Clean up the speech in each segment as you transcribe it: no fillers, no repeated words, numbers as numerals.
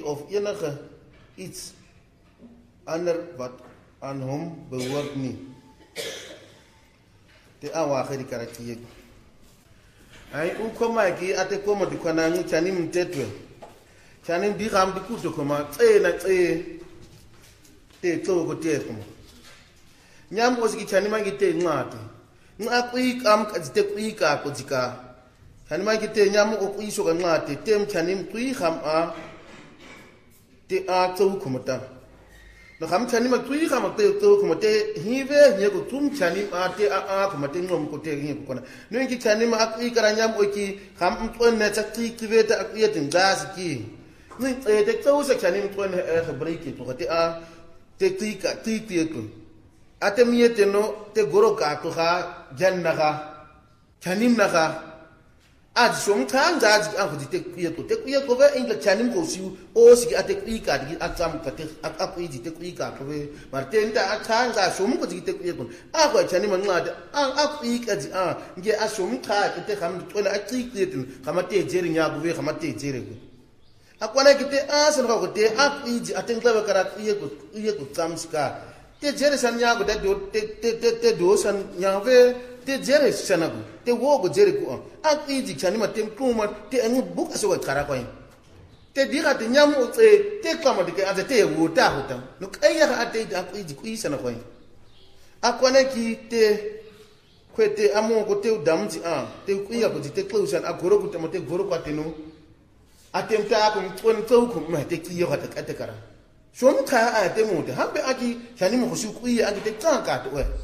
of enige iets ander wat aan hom behoort nie. Te awaga di karakter. Ai ukoma ki ate koma di kwana ngi chani mtetwe. Chani di ram di kuto koma na te ko te koma. Nyam osiki chani mangi te ngati. Ngakui kam kazite kuika ko jika. Chani mangi te nyam okuiso ka ngati tem chani mtui kham a te a tso kumata. No kham chani ma tui kham te tso kumate hive nye ko tum chani a te a kumate ngom ko te hi ko kona. No ngi chani ma akui karanyam oki kham mtwen ne chakti kiveta akuyet ndas ki. Ni te tso se chani mtwen khabriki to te a te tika ko. Ate miete no te goro ka to ha janna ka chanim na ka ad som kan da ji an ko te kuye ko be in chanim ko siu o si ate kuyi ka di atsam ka te apu ji te kuyi ka ko be marte nda athan ga som ko ji te kuye ko a ko chanim ngade an apu ka ji a nge a som ka te kham to na ati kuye khama te jeri nya bu be khama te jeri ko akwana kite a san ko te apu ji ate ngla be kara kuye ko tsam ska te jere san nyago da te do san nyave te jere sanago te wogo jere ko ak iji chani ma tem kuma te anu buka so kara ko te dira te nyamu te kama de ate te wuta huta no kaya ka ate da ko iji ku isana ko akwane ki te kwete amo ko te damji te ku ya ko te closan agoro ko te goro ko ateno atemta ko kon to ko ma te ki yo ka te kara Shom ka a te mo te hambe aki chani mo khosi ku ya aki te ka to we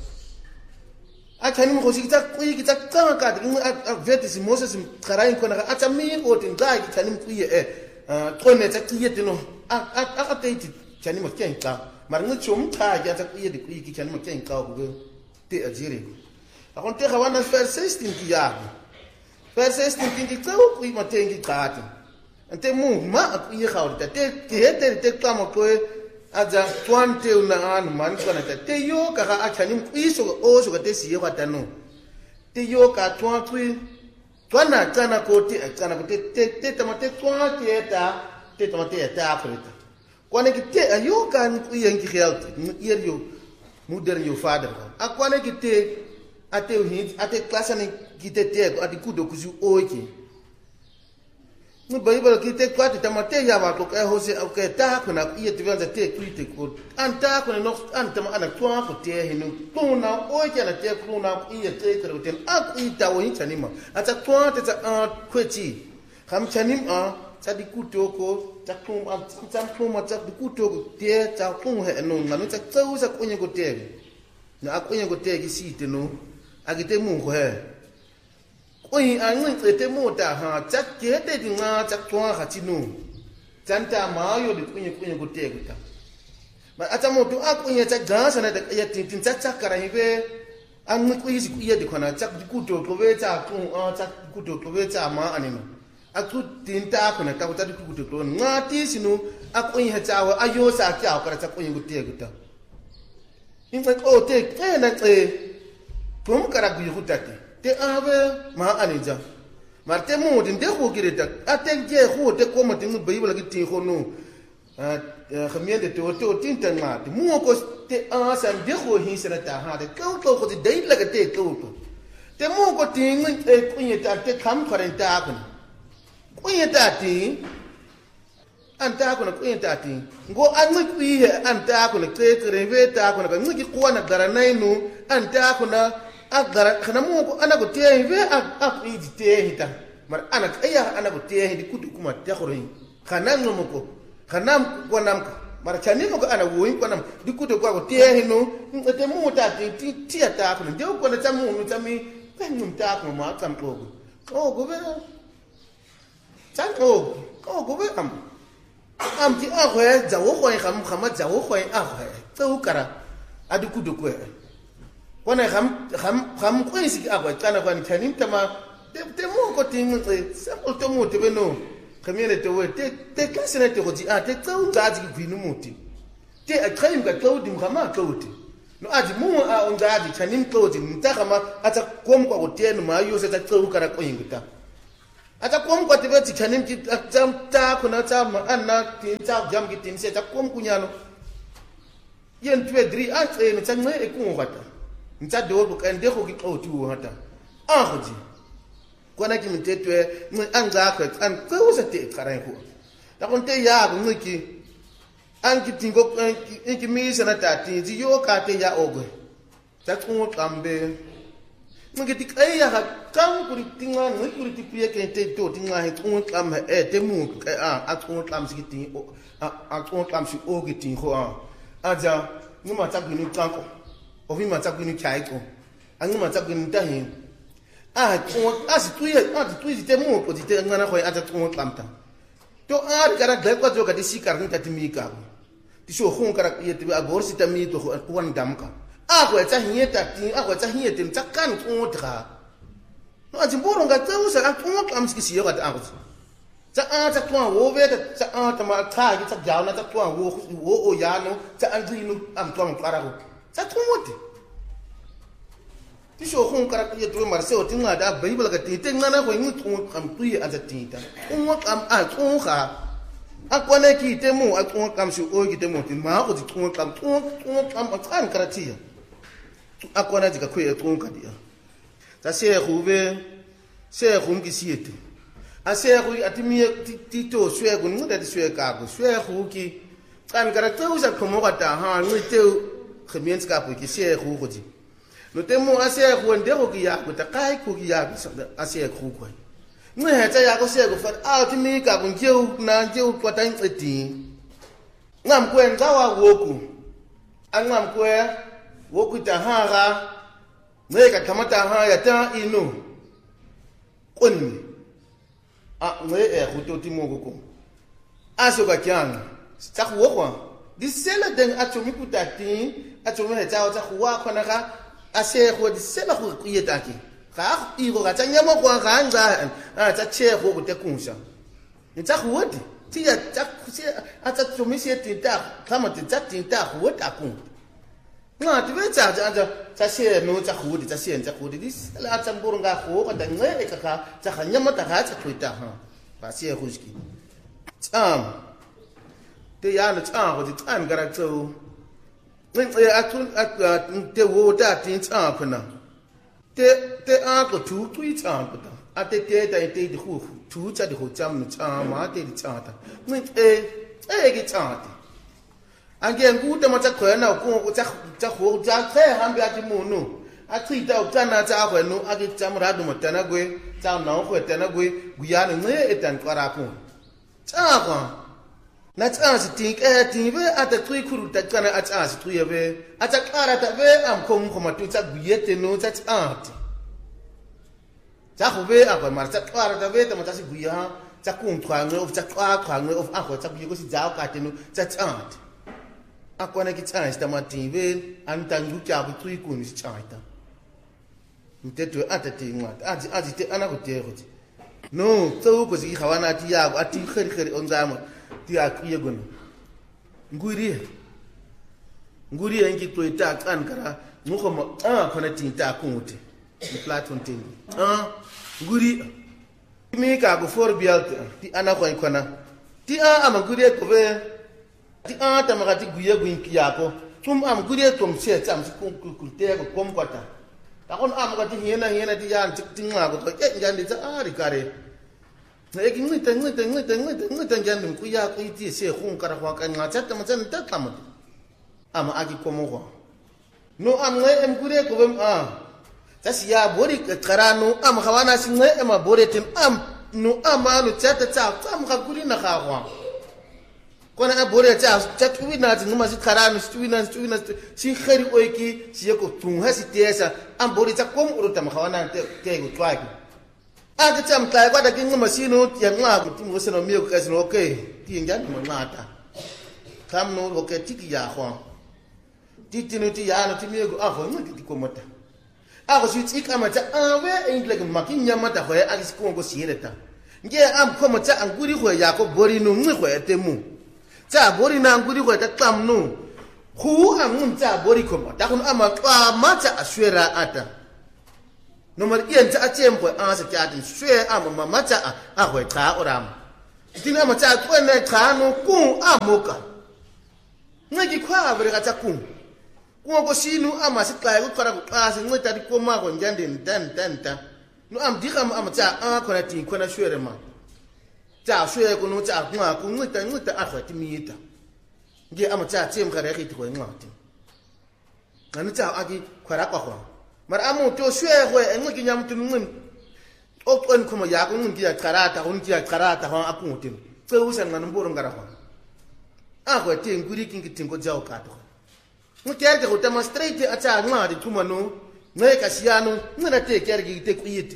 a chani mo khosi ta ku ki ta ka te a veti si moses kharain ko na a ta mi ko te ga ki chani ku ye to ne ta ki ye te no a te chani mo ken ka mar ngi chom ka ya ta ku ye de ku ki chani mo ken ka ko te a jire a kon te khawana verse 16 ki ya verse 16 ki ta ku ma te ngi ka te Ante mu ma aku ye khawta te kama ko aja twante una an man kana te yo ka ga achanim iso o so ka te siye ka tano te yo ka twantwi twana kana ko te kana ko te tamate twante te tamate ta afrika kwane ki te ayo kan ku ye ngi khalt yer yo muder yo father akwane ki te ate klasa ni ki te ati kudo kuzu oiki no Bible ki te kwati tamate ya ba ko ka hose o ka ta ko na ie te vanda te tuite ko anta ko no anta ma ana twa ko te hinu tuna o ke na te ko na ie te ko te a ko ita o hincha nima ata twa te ta kweti kham chanim ta di kuto ko ta kum ta kum ta di kuto ko te ta kum he no ngano ta tsausa ko nye ko te na a ko nye ko te ki site no a ki te mu ko he Oi angin te mota ha chak ke te dinga chak twa ha chinu chanta ma yo de kunye ko te guta ma ata moto akunya chak gasa na ya tin chak kara hibe an ku yisi ku yedi kona chak kuto ko be cha ku chak kuto ko be cha ma anino aku tin ta ko na ta ta kuto ko ngati sinu akunya cha wa ayo sa kya kara chak kunye ko te guta in fact te na pum kara ku yuta te ave ma anija marte mo de ko gireta ate je ko te ko ma tin Bible ki tin ko no khamiende te tin tan ma te mo ko te san de ko hin sera ta ha de ko te dai la te ko te mo ko tin e kunyeta te kam kharenta ko kunyeta ti anta ko na kunyeta ti ngo an ku ye anta ko na te kreve ta ko na ngi ko na garanai no anta ko na agara kana mu ko ana ko te ve a idi te hita mar ana kaya ana ko te hidi kudu kuma te khoroin kana ngomo ko kana ko nam ko mar chani ko ana woin ko nam di kudu ko te hino te mu ta ti ta ko de ko na tamu no tami kan num ta ko ma kam ko go be chan go be am ti a ko ja wo ko kham ja wo ko a ko to kara adu kudu ko wana kham ko isi agwa kana kwani tanim tama te mo ko tin sample to mo te beno khamene te we te kasene te ko di te tsawu ngaji gwinu muti te a khaim ga tawdi mkhama tawti no aji mu a ngaji tanim tawdi ntakama ata kom ko te no ma yo se ta tsawu kara ko yinguta ata kom kwa tebe ti chanim ki ta kuna ta ma anna tin ta jam ki tin se ta kom kunyano yen twe dri a tsene tsa nge e ku ngata ntsa do bu kan de go ki o tu hata a goji kwana ki mtetwe ngi anga ka an ko sa te karen ko ta kon te ya bu ngi ki an ki tingo ki mi sa na ta ti ji yo ka te ya ogwe ta ku kambe ngi ti kai ya ka kan ku tinga ngi ku ti pie ke te to tinga he ku kam he te mu a ku kam si ti a ku kam si o ki ti ho a ja ni ma ta gini tanko o vi ma ta gini chaiko an ma ta gini ta hin si tu te mu ko ti te ngana ko a ta ku kam ta to a kara gle ko jo ka ti sikar ni ta ti mi ka ti so khon kara ye ti a bor si ta mi to ko wan dam ka a ko ta hin ta ti a ko ta hin ti ta kan ku tra no a ti boro nga ta usa a ku kam si yo ka ta ko ta tuan wo ve ta ta ma ta ki ta jaw na ta tuan wo o ya no ta an ri no am tuan para ko ta tumote ti so khon kara ye to mar se o tinga da bible ga ti te ngana ko ngi tu am tu ye a ta ti ta ko kam a tu kha a ko ne ki te mu a tu kam su o ki te mu ti ma ko ti tu kam a tan kara ti a ko na ji ka ko ye tu ka dia ta se ruve se rum ki siete asego atimie tito swego nguda disweka ko swego ki kan karakter usa komoga ta ha ngite khemiens ka po ki sego go di no temo asego ndego ki ya ko ta kai ko ki ya asego ko ngwe heta ya ko sego fa a timi ka ko njeu na njeu ko ta nteti ngam ko ngawa woku angam ko woku ta ha ga ngwe ka kamata ha ya ta ino konni ngwe go toti mo go aso ka kyang tsa go kwa di sela deng a tsomi kutati a tsomi he tsa tsa go wa khona ga a se go di sela go kuyeta ki ga i go ga tsanya mo kwa ga nga a tsa che go go te kunsa ni tsa go di ti ya tsa a tsa tsomi se ti ta kama ti tsa ti ta go ta ku nga ti ve tsa tsa se no tsa go di tsa se tsa go di sela tsa mburu nga go ga deng e ka tsa ga nyama ta ga tsa twita ha ba se go ski tsam te ya no tsam go di tsam gara tso ngi a tun te wo ta tin tsam phana te a ko tu tu tsam pa a te ta te di khu tu tsa di ho tsam no tsam ma te di tsam ta ngi ki tsam ta ange nguta matsa khona ko tsa go tsa khe hambe a ti mono a tsita o tsana tsa go no a ke tsam ra do motana gwe tsa na go tana gwe guyana nge etan kwara ko tsa go na tsa si ti ke ti be a ta tsui khuru ta tsana a tsa si tsui be a tsa kara ta be am ko mo ma tu tsa guyete no tsa tsati tsa go be a ba mar tsa kara ta be ta mo tsa si guya tsa ku nthwange of tsa khwange of a go tsa guye go si dza ka te no tsa tsati akwana ki tsana sta mative antangu kya ku tsui ku ni tsata mteto atate ngata azi te ana ku te go no tso ko zi khawana ti ya ati kheri onzama ti akiye gono nguri ngi to ita kan kara nguko mo khona ti ta kunte ni platform tin nguri mi ka go for bialt ti ana ko kona ti ama nguri ko be ti ta magati guye gwinki yako tum am gure tum se tsam ku te ko kom kwata ta kon am ga ti hena ti yan ti nga ko to njan di ta ri kare e ki ngita njan ku ya ku ti se khun kara kwa ka nga tsa ta tsan ta tam am a ki komo ko no am ngai em gure ko bem ta si ya bori karano am khawana si ngai em bori tim am no amanu tsa ta am ga guri na kha kwa kona a bore tsa tuwina tsi ngoma si karano tuwina si khari oiki si yako tunha si tesa am bore tsa kom uruta mkhawana te go twaki a ka tsam tla kwa da ngoma si no ya nga ku timo se no miyo ka si no okay ti ngani mo ngata kam no okay tiki ya khwa titino ti ya no ti miyo a ho ngati ti komota a go si tsika mata a we engle ke makinya mata ho ya a si ko go si yeleta nge am komota an guri ho ya ko bori no ngwe ho etemu tsa bori na nguri go ta tlamno khu amun tsa bori ko ta kun ama tla matsa ashwera ata nomar ien ta achem ko asa kyatin shwe ama mata a hwe ta oram tina mata ko na ta no ku amoka ngaki kwa bere ka taku ko shinu ama siqala ko qara ko qasa nceda dikoma ko njandeni dan no am dikam amata a ko na tin ko na shwere ma ta shwe ko no ta kwa ku nceda a hwe timita nge amata tiem ka re khiti ko ngati ngani ta agi kwara kwa mar amu to shwe ko ngaki nyam tun ngin okon kuma ya ko ngin ya karata ho akutin tseusan ngana mboro ngara ho ko tin guri kin kitin ko jaw ka to mutiyar ko demonstrate ata ngadi tumano ngai kasiyano ngana te kergi te kuyiti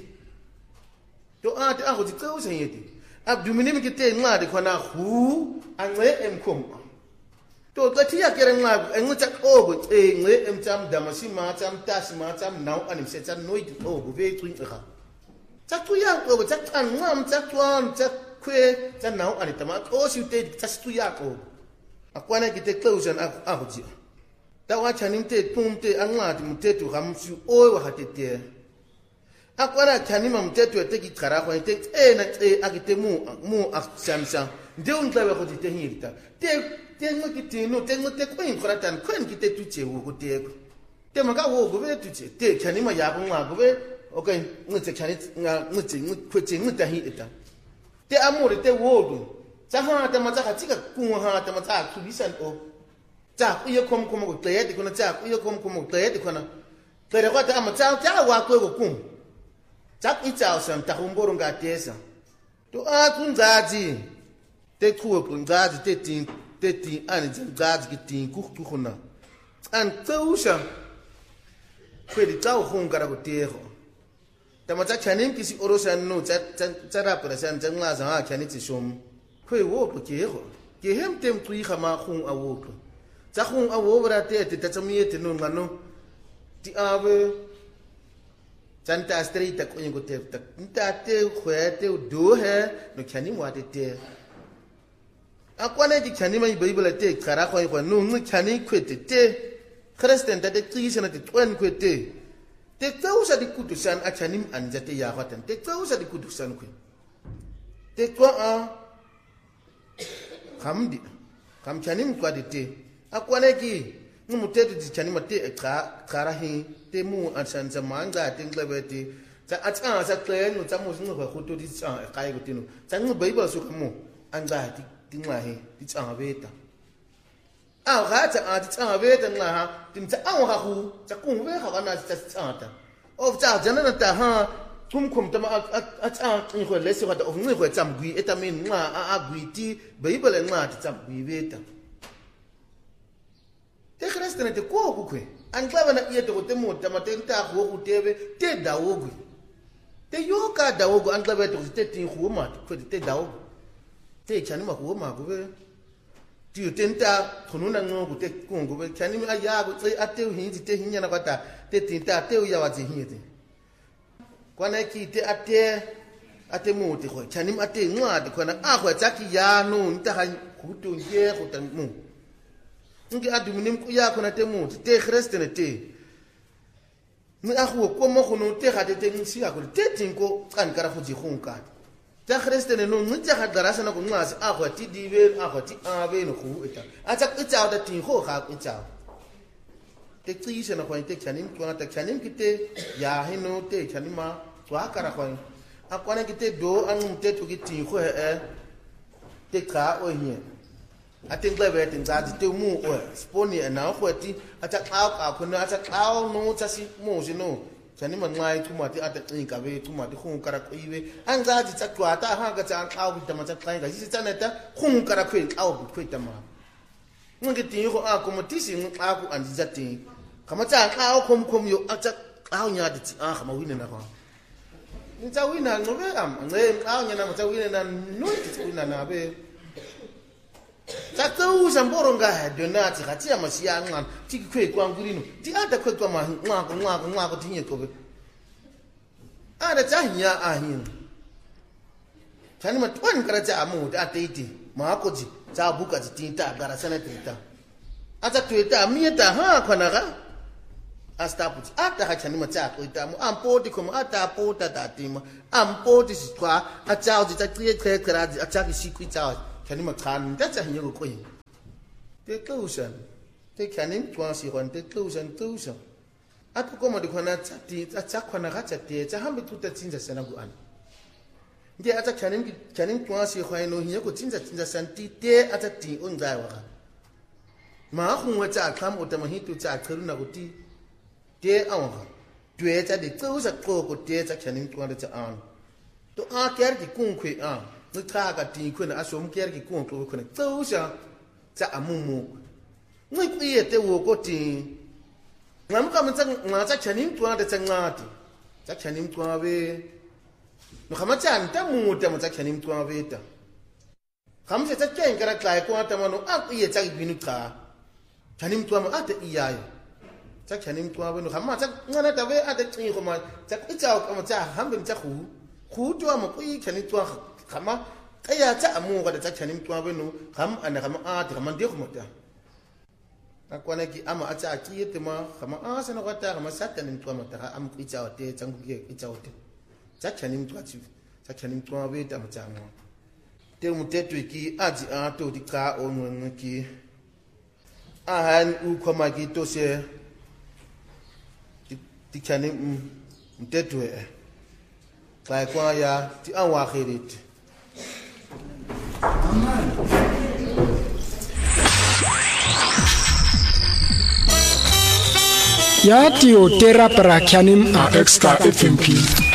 to ata ko tseusan yeti abduminim kite ngadi ko na hu anwe emkom to tatiya kere ngadi nguta ogo ngai emtam damasima tam tasima tam now anim setan noid ogo ve twinga tatuya ogo tatan ngam tatwan takwe tan now anitama o siute tastuya ogo akwana kite closen ahoji tawa chanim te tumte angati mutetu hamsu o wa hatete akwana chanima mutetu te kikara kwa te na akite mu aksamsa ndio nglawe ko te hirta te ngokite no te ngote ko inkoratan ko ngite tuche wo kuteko te maka wo go ve tuche te chanima ya ko ngwa ve okay ngite chanit ngite ngkwete ngita hita te amore te wo Taha ta mata katika kunga ta mata kubisan o ta kuye kom ko tayedi kuna ta kuye kom ko tayedi kuna tere kwa ta mata ta wa ko kum ta ita sam ta humboro ngatesa to a kunzazi te kuwe kunzazi te tin ani zazi kitin kuna an tsausha kwedi ta hungara ko tero ta mata chanim kisi orosan no ta rapra san nglaza ha chaniti shom kwe wo ko ke hem tem tui khama khung awo ko ta khung awo bra te tsamiyete no ngano ti ave tanta street ko ngo te ta te khwete do he no khani wa te akwane ki khani mai bible te khara ko no khani kwete te kristen ta te trisana te twen kwete te tsausa di kudusan a chanim anjate ya hatan te tsausa di kudusan kwe te kwa a kam chanim kwa dite akwane ki ngumutetu di chanim te karahi te mu ansanza manga te nglebete ta atsa sa tlen ta mu singo ko to di tsa kai ko tinu ta ngu bible so kamu anga ti ngahi ti tsa beta ga ta ti tsa beta ngaha tin ta ha hu ta ku ve ha na ta tsa ta of ta janana ta ha kum tama a ni ko lesi ko of ni ko tsamgui etamin nga a agwiti bible nga tsamgui beta te kristene te ko kukwe an klava na iete ko te mo tama te ta ko ku tebe te dawogu te yoka dawogu an klava te tin khuma ko te dawogu te chani ma ko ma ko be ti tenta khununa ngo ku te kungu be chani ma ya ko tse ate hinji te hinya na kwata te tinta te ya wa ji hinyete kwana ki te ate muti ko chanim ate ngwadi kwana akwa tsaki ya no nta ha kuto nje ko tan mu ngi aduminim ku ya kona te muti te kristene te ni akhu ko mo khono te ga te ngsi ya ko te tinko kan kara go ji khunka ta kristene no nta ga darasa na ko ngasi akwa ti dibe akwa ti abe no khu eta acha itsa da tin ho ga itsa te tsise na ko te chanim ko na te chanim kite ya hino te chanima twa kara ko akwana kite do an te to kiti ko te ka o hie atin glebe tin za te mu o sponi na ko ti ata ka ko na ata ka no tasi mo jino chanima ngai tuma ti ata tsinka be tuma ti khun kara ko iwe an za ti tsatwa ta ha ga ta ka o ta ma ta ka ji tsaneta khun kara ko ka o ko ta ma ngi ti ko a ko mo ti sin a ko an ji ti kama ta ka kom yo ata ka nya di ti a kama wina na ko ni ta wina no be am nge ka nya na ta wina na no ti wina na be ta tu samboro nga donati ka ti amasia ngan ti kwe kwa ngurino ti ata kwe kwa ma ngwa ko tinye ko be ada ta nya a hin tani ma twan kara ta amu ta teiti ma ko ji ta buka ti ta gara sana ta ata tueta mieta ha kwana ga astaput ata ha chani matsako itamu ampoti koma ata pota tatima ampoti sitwa atao zitaqie qeqerazi ataki sikwi tao chani makhan tatsa hinyo koyi te closer te chani twasi ron te closer atu koma dikwana tsati tsakwana gatsate tsa hambe tuta tsinza sana ku an ndi ata chani twasi khwaino hinyo ko tsinza santi te ata ti onzawa ma khungwa tsa kham utamahitu tsa qheruna kuti te aunga tueta de tsusa qoko teta chaning twanda tsa an to a ker ki kunkwe a nitha ka ti khuna asom ker ki kunkwe khuna tsusa tsa amumu ngi kwiye te wo ko ti ngam ka mtsa chaning twanda tsa ngati tsa chaning twabe no khama tsa nta muta mtsa chaning twabe ta khamse tsa kenkara klai ko ata mano a kwiye tsa ibinu ka chaning twama ata iyayo tsa chanim twa beno khama tsa ngana tabe ata tsingo ma tsa itsa ka tsa hambe tsa khu twa mo kui chanim twa khama kaya tsa amu ga tsa chanim twa beno kham ana khama ata khama ndi khumota akwana ki ama atsa ki tema khama asa no gata khama satanim twa mata am itsa te tsangu ki itsa ote tsa chanim twa tsa chanim twa be ta mata ngo te mutetu ki aji ato di ka onwe ki ahan u khoma ki to se ti chani mtetwe kai kwa ya ti anwa khirit ya ti o tera para chanim a extra FMP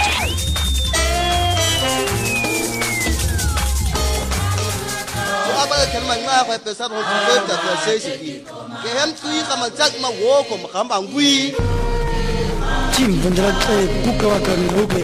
nga kwa pesa ba go ta ta sesi ke hem tui ka matsak ma wo ko ma kamba ngui tim vendra kuka wa ka no ke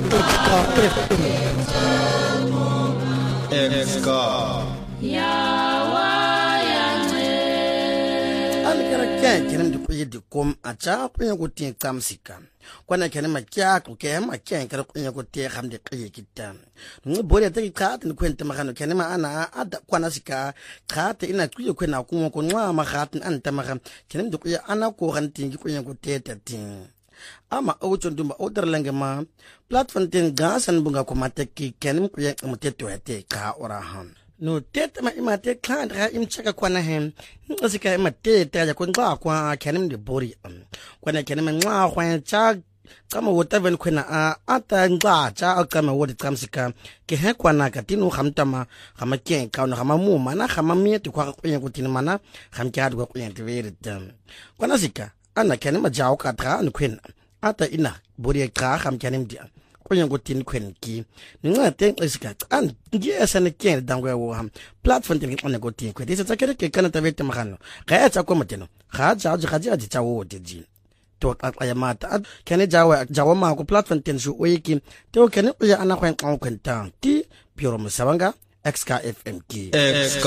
extra ya wa ya ne al karakan kenan da kuyi da kom a ta kuyi ko tin kamsika kwana kenan ma kya ko ke ma kya kar kuyi ko te kham de kuyi kitan ngi bore ta ka tin kwenta ma kanu kenan ma ana ada kwana sika ka ta ina kuyi ko na kuma ko nwa ma khatin an ta ma kenan da kuyi ana ko ran tin kuyi ko te ta tin ama auchon dumba odar lange ma platform tin gasan bunga ko mateki kenan kuyi mo te to te ka ora han no tete ma imate klan ra imchaka kwana hem ngasika imate ya kunqa kwa kenim de bori kwana kenim nqa kwa cha kama wota ven khona ata nqa cha kama wodi kamsika ke he kwana ka tinu khamtama khama ke ka na khama mu mana khama mieti kwa kunya kutin mana kham kya du kunya tvere tam kwana sika ana kenim jaw ka tra an khwen ata ina bori ka kham kenim dia kunya kutin kwen ki ninga ten isika an ngia sana ken dangwe wo ham platform tin kunya kutin kwen isa takere ke kana tavete mahano kaya cha ko mateno khaja ji cha wo de ji to aya mata kene jawa ma ko platform tin su wiki to kene uya ana kwen kwenta ti pure musabanga XKFM ki